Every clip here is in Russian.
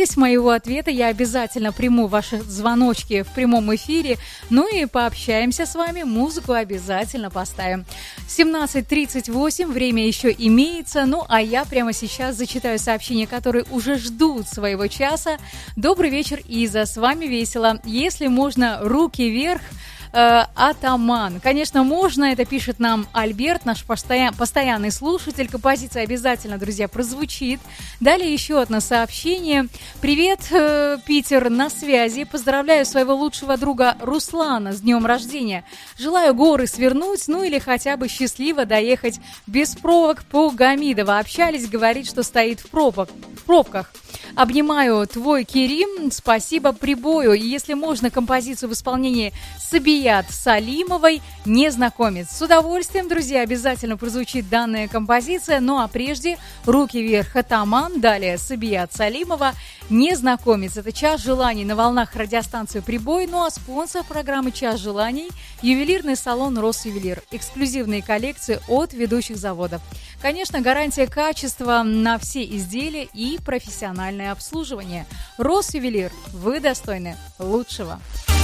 дождетесь моего ответа, я обязательно приму ваши звоночки в прямом эфире, ну и пообщаемся с вами, музыку обязательно поставим. 17:38, время еще имеется, ну а я прямо сейчас зачитаю сообщения, которые уже ждут своего часа. Добрый вечер, Иза, с вами весело. Если можно, руки вверх. Атаман. Конечно, можно, это пишет нам Альберт, наш постоянный слушатель. Композиция обязательно, друзья, прозвучит. Далее еще одно сообщение. Привет, Питер, на связи. Поздравляю своего лучшего друга Руслана с днем рождения. Желаю горы свернуть, ну или хотя бы счастливо доехать без пробок по Гамидово. Общались, говорит, что стоит в пробках. Обнимаю твой Керим, спасибо прибою. И если можно, композицию в исполнении Сабият Салимовой «Незнакомец». С удовольствием, друзья, обязательно прозвучит данная композиция. Ну а прежде руки вверх Атаман, далее Сабият Салимова «Незнакомец». Это «Час желаний» на волнах радиостанции «Прибой». Ну а спонсор программы «Час желаний» – ювелирный салон «Росювелир». Эксклюзивные коллекции от ведущих заводов. Конечно, гарантия качества на все изделия и профессиональное обслуживание. «Росювелир», вы достойны лучшего.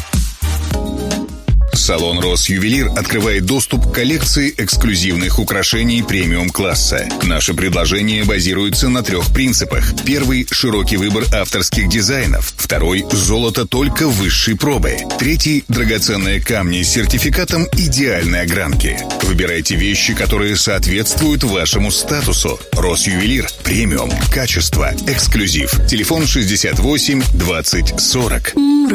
Салон «Росювелир» открывает доступ к коллекции эксклюзивных украшений премиум-класса. Наше предложение базируется на 3 принципах. Первый – широкий выбор авторских дизайнов. Второй – золото только высшей пробы. Третий – драгоценные камни с сертификатом идеальной огранки. Выбирайте вещи, которые соответствуют вашему статусу. «Росювелир» – премиум, качество, эксклюзив. Телефон 68 20 40.